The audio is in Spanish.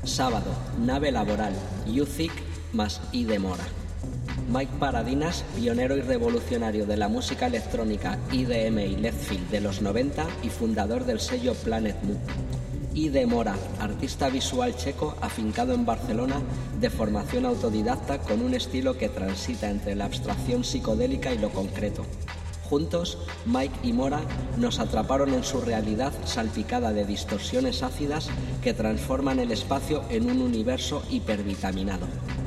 Sábado, Nave Laboral, Youzik más I. Mora. Mike Paradinas, pionero y revolucionario de la música electrónica EDM y Leftfield de los 90 y fundador del sello Planet Mu. I. Mora, artista visual checo afincado en Barcelona de formación autodidacta con un estilo que transita entre la abstracción psicodélica y lo concreto. Juntos, Mike y Mora nos atraparon en su realidad salpicada de distorsiones ácidas que transforman el espacio en un universo hipervitaminado.